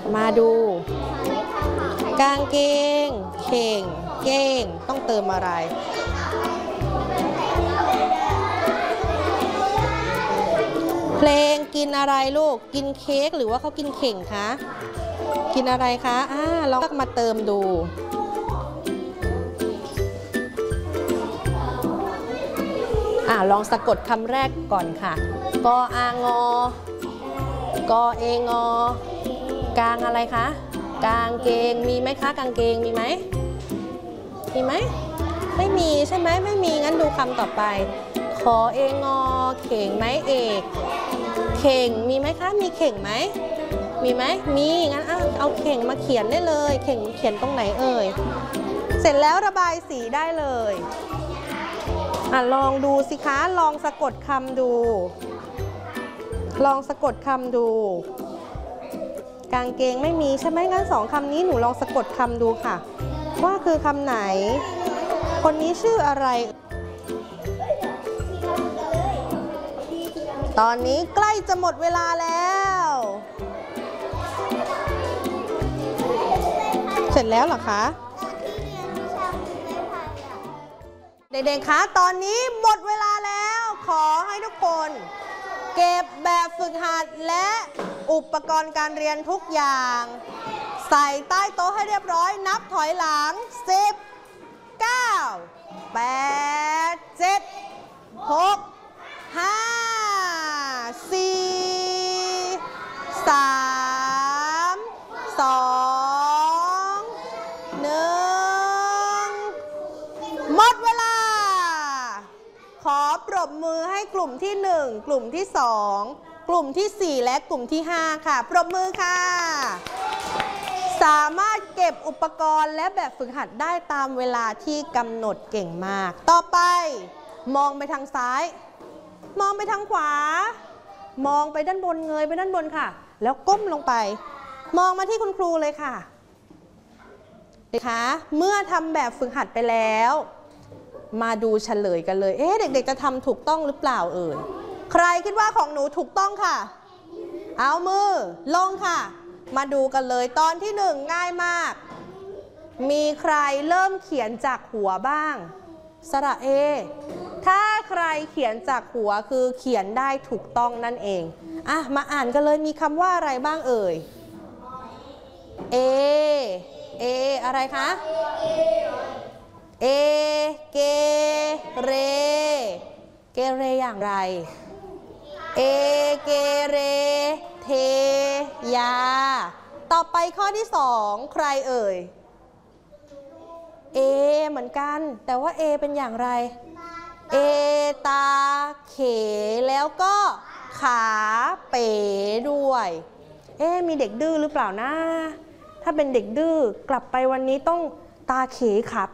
มาดูกางเกงเข่งเก้งต้องเติมอะไรเพลงกินอะไรลูกกินเค้กหรือว่าเขากินเข่งคะกินอะไรคะลองมาเติมดูลองสะกดคำแรกก่อนค่ะกออางอกอเองอกางอะไรคะกางเกงมีไหมคะกางเกงมีไหมมีไหมไม่มีใช่ไหมไม่มีงั้นดูคำต่อไปขอเองอเข่งไหมเอกเข่งมีไหมคะมีเข่งไหมมีไหมมีงั้นเอาเข่งมาเขียนได้เลยเข่งเขียนตรงไหนเอ่ยเสร็จแล้วระบายสีได้เลยลองดูสิคะลองสะกดคำดูลองสะกดคำดูกางเกงไม่มีใช่ไหมงั้น2คำนี้หนูลองสะกดคำดูค่ะว่าคือคำไหนคนนี้ชื่ออะไรตอนนี้ใกล้จะหมดเวลาแล้วเสร็จแล้วเหรอคะเด็กๆคะตอนนี้หมดเวลาแล้วขอให้ทุกคนเก็บแบบฝึกหัดและอุปกรณ์การเรียนทุกอย่างใส่ใต้โต๊ะให้เรียบร้อยนับถอยหลัง10 9 8 7 6 5 4 3 2 1หมดเวลาขอปรบมือให้กลุ่มที่1กลุ่มที่2กลุ่มที่4และกลุ่มที่5ค่ะปรบมือค่ะสามารถเก็บอุปกรณ์และแบบฝึกหัดได้ตามเวลาที่กำหนดเก่งมากต่อไปมองไปทางซ้ายมองไปทางขวามองไปด้านบนเงยไปด้านบนค่ะแล้วก้มลงไปมองมาที่คุณครูเลยค่ะเด็กคะเมื่อทำแบบฝึกหัดไปแล้วมาดูเฉลยกันเลยเด็กๆจะทำถูกต้องหรือเปล่าเอ่ยใครคิดว่าของหนูถูกต้องค่ะเอามือลงค่ะมาดูกันเลยตอนที่1ง่ายมากมีใครเริ่มเขียนจากหัวบ้างสระเอถ้าใครเขียนจากหัวคือเขียนได้ถูกต้องนั่นเองมาอ่านกันเลยมีคำว่าอะไรบ้างเอ่ยเออะไรคะเอเกเรเกเรอย่างไรเอเกเรเทยาต่อไปข้อที่2ใครเอ่ยเอเหมือนกันแต่ว่าเอเป็นอย่างไรเอตาเขแล้วก็ขาเป๋ด้วยมีเด็กดื้อหรือเปล่านะถ้าเป็นเด็กดื้อกลับไปวันนี้ต้องตาเขขา